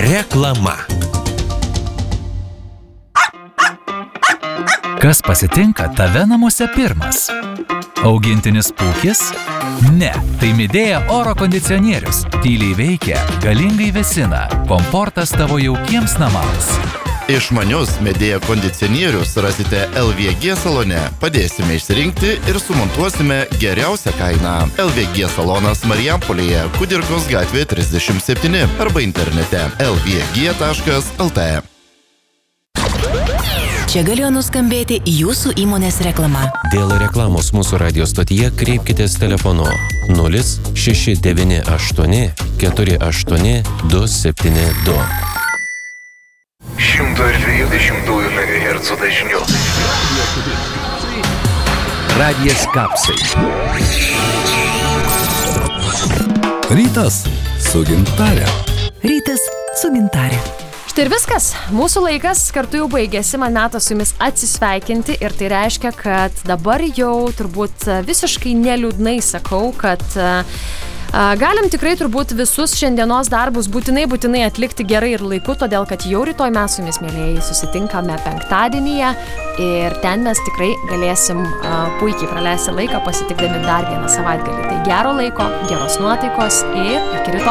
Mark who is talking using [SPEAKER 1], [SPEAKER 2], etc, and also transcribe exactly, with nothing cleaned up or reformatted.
[SPEAKER 1] Reklama.
[SPEAKER 2] Kas pasitinka tave namuose pirmas? Augintinis pūkis? Ne, tai Midea oro kondicionierius. Tyliai veikia, galingai vėsina. Komfortas tavo jaukiems namams.
[SPEAKER 3] Išmanius Midea kondicionierius rasite L V G salone. Padėsime išsirinkti ir sumontuosime geriausią kainą. L V G salonas Marijampolėje, Kudirkos gatvė trisdešimt septyni arba internete l v g taškas l t.
[SPEAKER 4] Čia galėjo nuskambėti jūsų įmonės reklama.
[SPEAKER 1] Dėl reklamos mūsų radio stotyje kreipkitės telefonu nulis šeši devyni aštuoni keturi aštuoni du septyni du.
[SPEAKER 5] šimto dvidešimt megahercų dažniu.
[SPEAKER 1] Radijas Kapsai.
[SPEAKER 6] Rytas su Gintare.
[SPEAKER 4] Rytas su Gintare.
[SPEAKER 7] Štai ir viskas. Mūsų laikas kartu jau baigėsi, man metas su jumis atsisveikinti ir tai reiškia, kad dabar jau turbūt visiškai neliūdnai sakau, kad uh, galim tikrai turbūt visus šiandienos darbus būtinai, būtinai atlikti gerai ir laiku, todėl kad jau rytoj mes su jumis, mielieji, susitinkame penktadienyje ir ten mes tikrai galėsim uh, puikiai praleisti laiką pasitikdami dar vieną savaitgalį. Tai gero laiko, geros nuotaikos ir iki rytoj.